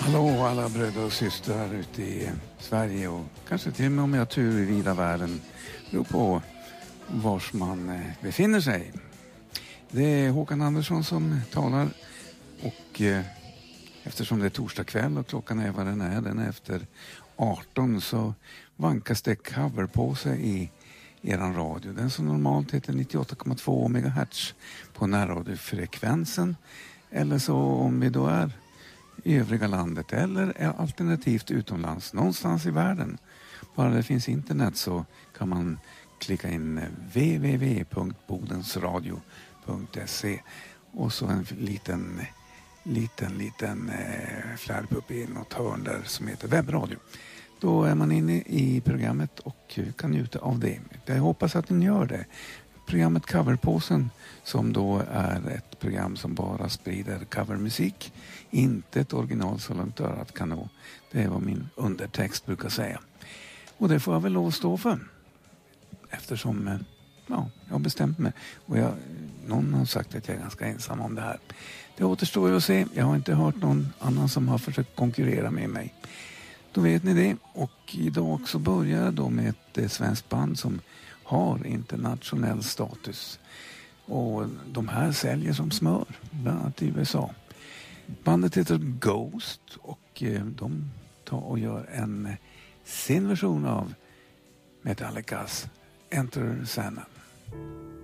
Hallå alla bröder och systrar ute i Sverige och kanske till och med om jag har tur i vida världen. Det beror på vars man befinner sig. Det är Håkan Andersson som talar och eftersom det är torsdag kväll och klockan är vad den är efter 18 så vankas det cover på sig i eran radio. Den som normalt heter 98,2 MHz på närradiofrekvensen. Eller så om vi då är i övriga landet eller alternativt utomlands, någonstans i världen. Bara det finns internet så kan man klicka in www.bodensradio.se och så en liten flärpupp i något hörn där som heter webbradio. Då är man inne i programmet och kan njuta av det. Jag hoppas att ni gör det. Programmet Coverpåsen som då är ett program som bara sprider covermusik. Inte ett original så långt örat kan nå. Det är vad min undertext brukar säga. Och det får jag väl lov att stå för. Eftersom jag har bestämt mig. Och någon har sagt att jag är ganska ensam om det här. Det återstår ju att se. Jag har inte hört någon annan som har försökt konkurrera med mig. Då vet ni det. Och idag också börjar jag då med ett svenskt band som har internationell status. Och de här säljer som smör, bland annat i USA. Bandet heter Ghost och de tar och gör sin version av Metallicas Enter Sandman.